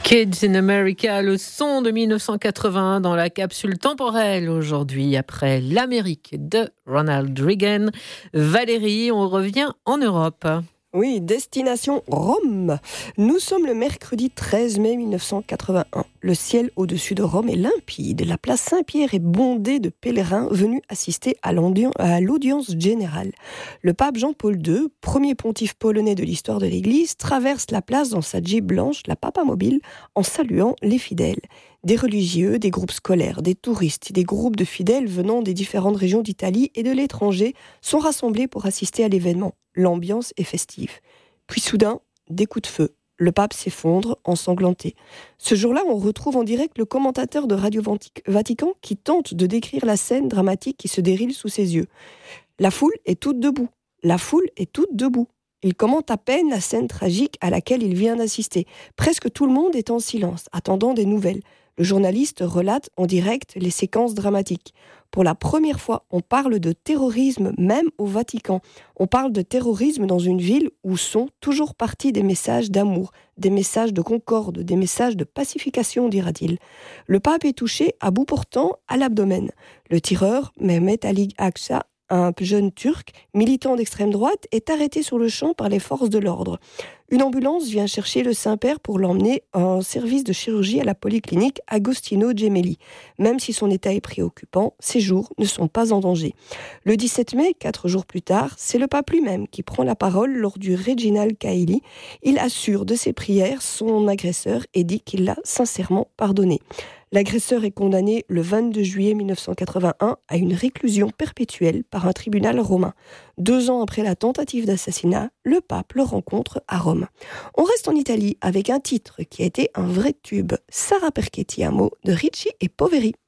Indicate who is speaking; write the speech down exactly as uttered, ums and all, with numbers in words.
Speaker 1: Kids in America, le son de mille neuf cent quatre-vingt-un dans la capsule temporelle aujourd'hui. Après l'Amérique de Ronald Reagan, Valérie, on revient en Europe.
Speaker 2: Oui, destination Rome. Nous sommes le mercredi treize mai mille neuf cent quatre-vingt-un. Le ciel au-dessus de Rome est limpide. La place Saint-Pierre est bondée de pèlerins venus assister à l'audience générale. Le pape Jean-Paul deux, premier pontife polonais de l'histoire de l'Église, traverse la place dans sa Jeep blanche, la papamobile, en saluant les fidèles. Des religieux, des groupes scolaires, des touristes, des groupes de fidèles venant des différentes régions d'Italie et de l'étranger sont rassemblés pour assister à l'événement. L'ambiance est festive. Puis soudain, des coups de feu. Le pape s'effondre, ensanglanté. Ce jour-là, on retrouve en direct le commentateur de Radio Vatican qui tente de décrire la scène dramatique qui se déroule sous ses yeux. La foule est toute debout. La foule est toute debout. Il commente à peine la scène tragique à laquelle il vient d'assister. Presque tout le monde est en silence, attendant des nouvelles. Le journaliste relate en direct les séquences dramatiques. Pour la première fois, on parle de terrorisme même au Vatican. On parle de terrorisme dans une ville où sont toujours partis des messages d'amour, des messages de concorde, des messages de pacification, dira-t-il. Le pape est touché à bout portant à l'abdomen. Le tireur, Mehmet Ali Akça, un jeune Turc, militant d'extrême droite, est arrêté sur le champ par les forces de l'ordre. Une ambulance vient chercher le Saint-Père pour l'emmener en service de chirurgie à la polyclinique Agostino Gemelli. Même si son état est préoccupant, ses jours ne sont pas en danger. Le dix-sept mai, quatre jours plus tard, c'est le pape lui-même qui prend la parole lors du Reginald Caeli. Il assure de ses prières son agresseur et dit qu'il l'a sincèrement pardonné. L'agresseur est condamné le vingt-deux juillet mille neuf cent quatre-vingt-un à une réclusion perpétuelle par un tribunal romain. Deux ans après la tentative d'assassinat, le pape le rencontre à Rome. On reste en Italie avec un titre qui a été un vrai tube, Sarà perché ti amo de Ricci et Poveri.